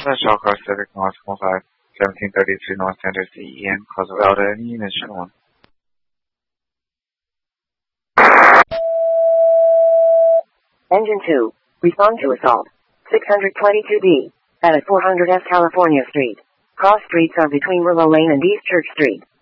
National Car Civic North 1732 North Center CEN, cause without any ignition on. Engine 2, respond to assault. 622B, at 400 S California Street. Cross streets are between Willow Lane and East Church Street.